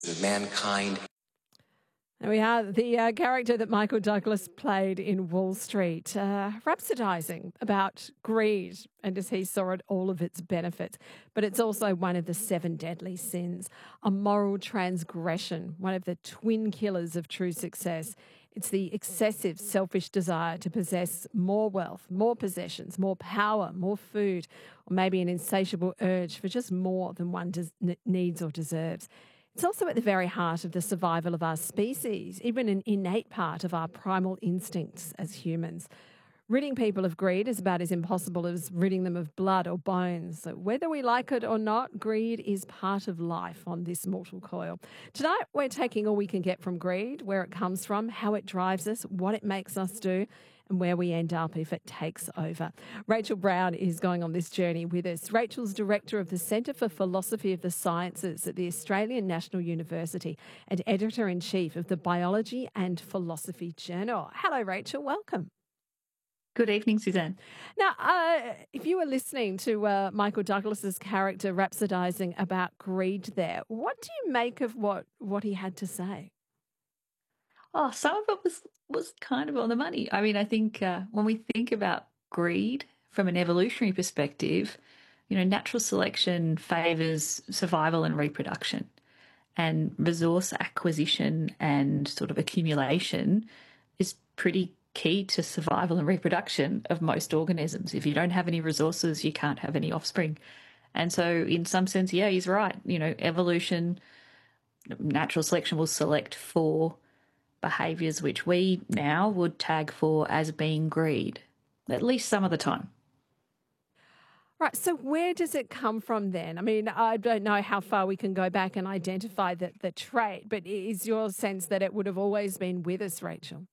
mankind. There we are, the character that Michael Douglas played in Wall Street, rhapsodising about greed and as he saw it, all of its benefits. But it's also one of the 7 deadly sins, a moral transgression, one of the twin killers of true success. It's the excessive selfish desire to possess more wealth, more possessions, more power, more food, or maybe an insatiable urge for just more than one needs or deserves. It's also at the very heart of the survival of our species, even an innate part of our primal instincts as humans. Ridding people of greed is about as impossible as ridding them of blood or bones. So whether we like it or not, greed is part of life on this mortal coil. Tonight, we're taking all we can get from greed, where it comes from, how it drives us, what it makes us do, and where we end up if it takes over. Rachel Brown is going on this journey with us. Rachel's Director of the Centre for Philosophy of the Sciences at the Australian National University and Editor-in-Chief of the Biology and Philosophy Journal. Hello, Rachel. Welcome. Good evening, Suzanne. Now, if you were listening to Michael Douglas's character rhapsodising about greed there, what do you make of what he had to say? Oh, some of it was kind of on the money. I mean, I think when we think about greed from an evolutionary perspective, natural selection favours survival and reproduction, and resource acquisition and sort of accumulation is pretty key to survival and reproduction of most organisms. If you don't have any resources, you can't have any offspring. And so in some sense, yeah, he's right. Evolution, natural selection will select for behaviours which we now would tag for as being greed, at least some of the time. Right, so where does it come from then? I mean, I don't know how far we can go back and identify the trait, but is your sense that it would have always been with us, Rachel?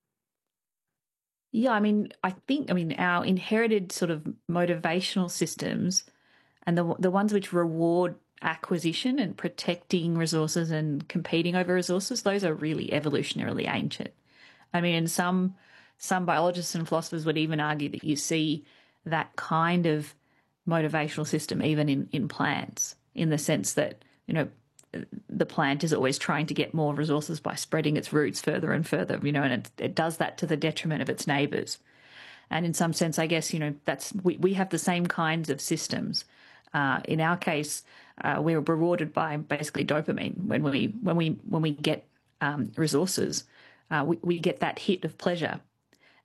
Yeah, I think our inherited sort of motivational systems and the ones which reward acquisition and protecting resources and competing over resources, those are really evolutionarily ancient. And some biologists and philosophers would even argue that you see that kind of motivational system even in plants, in the sense that, the plant is always trying to get more resources by spreading its roots further and further, and it does that to the detriment of its neighbours. And in some sense, I guess, we have the same kinds of systems. In our case, we're rewarded by basically dopamine when we get resources. We get that hit of pleasure